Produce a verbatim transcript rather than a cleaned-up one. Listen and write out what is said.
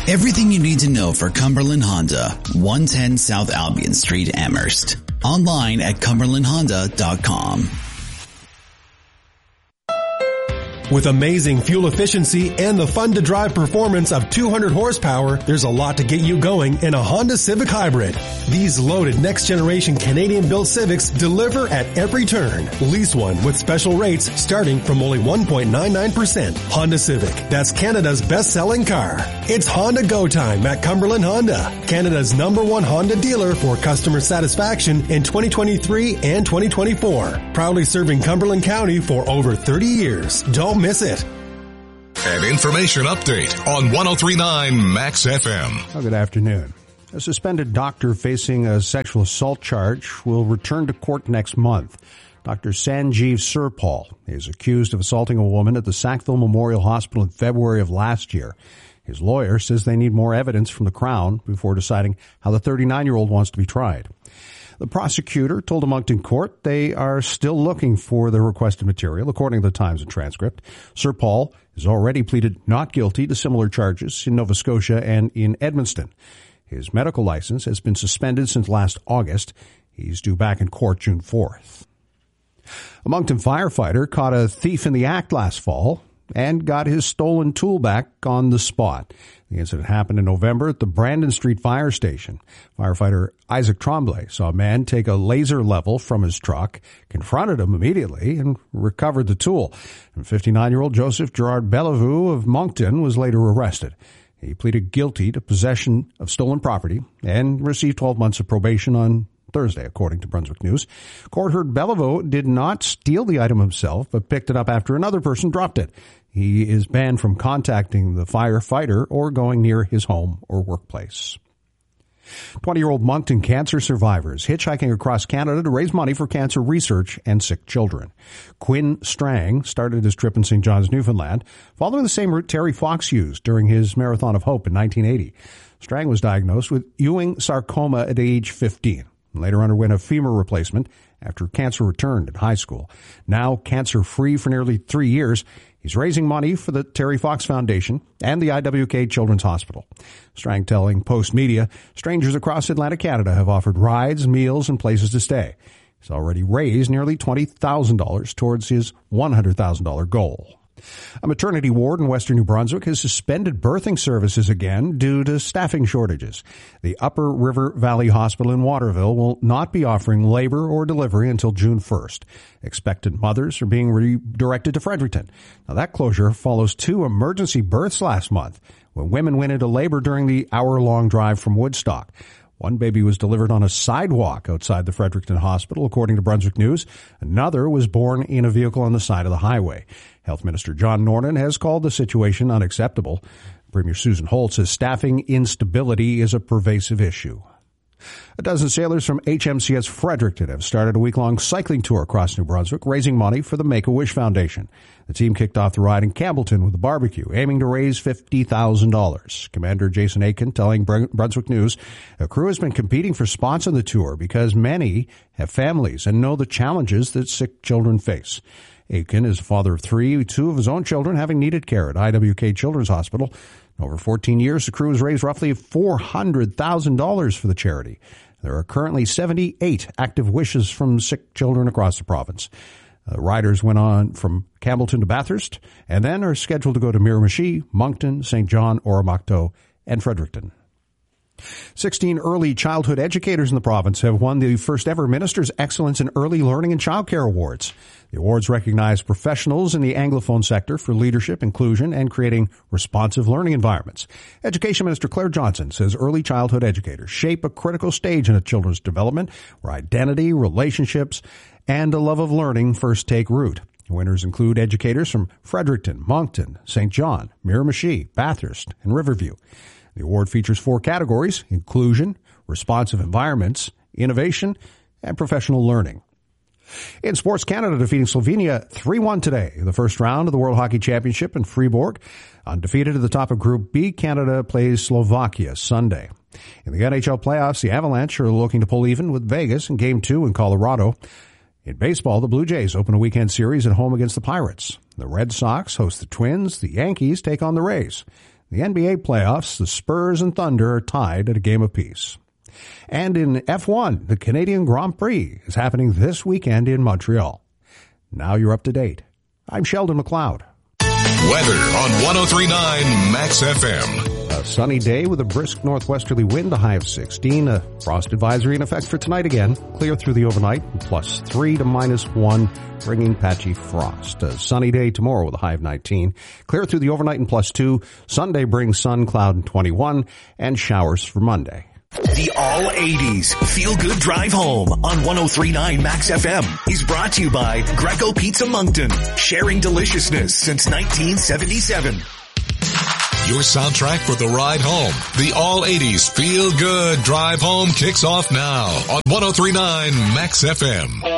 Everything you need to know for Cumberland Honda, one ten South Albion Street, Amherst. Online at cumberland honda dot com. With amazing fuel efficiency and the fun-to-drive performance of two hundred horsepower, there's a lot to get you going in a Honda Civic Hybrid. These loaded next-generation Canadian-built Civics deliver at every turn. Lease one with special rates starting from only one point nine nine percent. Honda Civic, that's Canada's best-selling car. It's Honda Go Time at Cumberland Honda, Canada's number one Honda dealer for customer satisfaction in twenty twenty-three and twenty twenty-four. Proudly serving Cumberland County for over thirty years. Don't miss it. An information update on one oh three point nine Max F M. Oh, good afternoon. A suspended doctor facing a sexual assault charge will return to court next month. Doctor Sanjeev Surpal is accused of assaulting a woman at the Sackville Memorial Hospital in February of last year. His lawyer says they need more evidence from the Crown before deciding how the thirty-nine-year-old wants to be tried. The prosecutor told a Moncton court they are still looking for the requested material, according to the Times and Transcript. Sir Paul has already pleaded not guilty to similar charges in Nova Scotia and in Edmundston. His medical license has been suspended since last August. He's due back in court June fourth. A Moncton firefighter caught a thief in the act last fall and got his stolen tool back on the spot. The incident happened in November at the Brandon Street Fire Station. Firefighter Isaac Tremblay saw a man take a laser level from his truck, confronted him immediately, and recovered the tool. And fifty-nine-year-old Joseph Gerard Bellevue of Moncton was later arrested. He pleaded guilty to possession of stolen property and received twelve months of probation on Thursday, according to Brunswick News. Court heard Bellevue did not steal the item himself, but picked it up after another person dropped it. He is banned from contacting the firefighter or going near his home or workplace. twenty-year-old Moncton cancer survivors hitchhiking across Canada to raise money for cancer research and sick children. Quinn Strang started his trip in Saint John's, Newfoundland, following the same route Terry Fox used during his Marathon of Hope in nineteen eighty. Strang was diagnosed with Ewing sarcoma at age fifteen. Later underwent a femur replacement after cancer returned in high school. Now cancer-free for nearly three years, he's raising money for the Terry Fox Foundation and the I W K Children's Hospital. Strang telling Post Media, strangers across Atlantic Canada have offered rides, meals, and places to stay. He's already raised nearly twenty thousand dollars towards his one hundred thousand dollars goal. A maternity ward in western New Brunswick has suspended birthing services again due to staffing shortages. The Upper River Valley Hospital in Waterville will not be offering labor or delivery until June first. Expectant mothers are being redirected to Fredericton. Now, that closure follows two emergency births last month when women went into labor during the hour-long drive from Woodstock. One baby was delivered on a sidewalk outside the Fredericton Hospital, according to Brunswick News. Another was born in a vehicle on the side of the highway. Health Minister John Norton has called the situation unacceptable. Premier Susan Holt says staffing instability is a pervasive issue. A dozen sailors from H M C S Fredericton have started a week-long cycling tour across New Brunswick, raising money for the Make-A-Wish Foundation. The team kicked off the ride in Campbellton with a barbecue, aiming to raise fifty thousand dollars. Commander Jason Aiken telling Brunswick News, a crew has been competing for spots on the tour because many have families and know the challenges that sick children face. Aiken is a father of three, two of his own children having needed care at I W K Children's Hospital. In over fourteen years, the crew has raised roughly four hundred thousand dollars for the charity. There are currently seventy-eight active wishes from sick children across the province. The riders went on from Campbellton to Bathurst and then are scheduled to go to Miramichi, Moncton, Saint John, Oromocto, and Fredericton. sixteen early childhood educators in the province have won the first ever Minister's Excellence in Early Learning and Childcare Awards. The awards recognize professionals in the Anglophone sector for leadership, inclusion, and creating responsive learning environments. Education Minister Claire Johnson says early childhood educators shape a critical stage in a children's development where identity, relationships, and a love of learning first take root. Winners include educators from Fredericton, Moncton, Saint John, Miramichi, Bathurst, and Riverview. The award features four categories: inclusion, responsive environments, innovation, and professional learning. In sports, Canada defeating Slovenia three one today in the first round of the World Hockey Championship in Fribourg. Undefeated at the top of Group B, Canada plays Slovakia Sunday. In the N H L playoffs, the Avalanche are looking to pull even with Vegas in Game two in Colorado. In baseball, the Blue Jays open a weekend series at home against the Pirates. The Red Sox host the Twins. The Yankees take on the Rays. The N B A playoffs, the Spurs and Thunder are tied at a game apiece. And in F one, the Canadian Grand Prix is happening this weekend in Montreal. Now you're up to date. I'm Sheldon McLeod. Weather on ten thirty-nine Max F M. A sunny day with a brisk northwesterly wind, a high of sixteen. A frost advisory in effect for tonight again. Clear through the overnight, plus three to minus one, bringing patchy frost. A sunny day tomorrow with a high of nineteen. Clear through the overnight and plus two. Sunday brings sun, cloud, and twenty-one, and showers for Monday. The All eighties Feel Good Drive Home on ten thirty-nine Max F M is brought to you by Greco Pizza Moncton, sharing deliciousness since nineteen seventy-seven. Your soundtrack for the ride home. The All eighties Feel Good Drive Home kicks off now on ten thirty-nine Max F M.